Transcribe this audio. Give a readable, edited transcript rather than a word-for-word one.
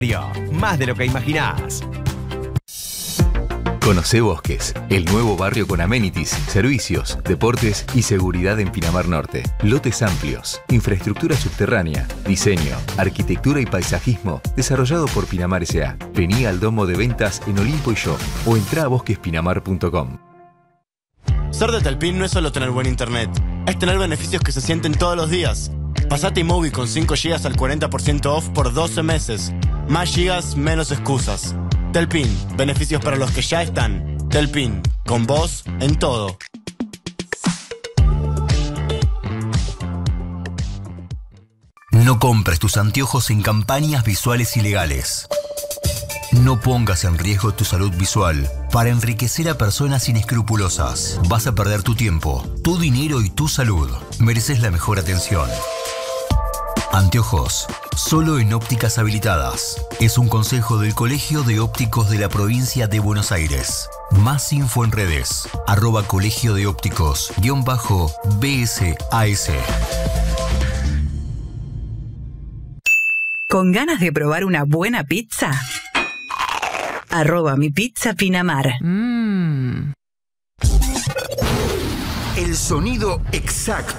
Más de lo que imaginás. Conocé Bosques, el nuevo barrio con amenities, servicios, deportes y seguridad en Pinamar Norte. Lotes amplios, infraestructura subterránea, diseño, arquitectura y paisajismo, desarrollado por Pinamar S.A. Vení al domo de ventas en Olimpo y Shop o entrá a bosquespinamar.com. Ser de Telpin no es solo tener buen internet, es tener beneficios que se sienten todos los días. Pasate iMovie con 5 GB al 40% off por 12 meses. Más gigas, menos excusas. Telpin, beneficios para los que ya están. Telpin, con vos en todo. No compres tus anteojos en campañas visuales ilegales. No pongas en riesgo tu salud visual para enriquecer a personas inescrupulosas. Vas a perder tu tiempo, tu dinero y tu salud. Mereces la mejor atención. Anteojos, solo en ópticas habilitadas. Es un consejo del Colegio de Ópticos de la Provincia de Buenos Aires. Más info en redes. @Colegio de Ópticos _BSAS. ¿Con ganas de probar una buena pizza? @mipizzapinamar. El sonido exacto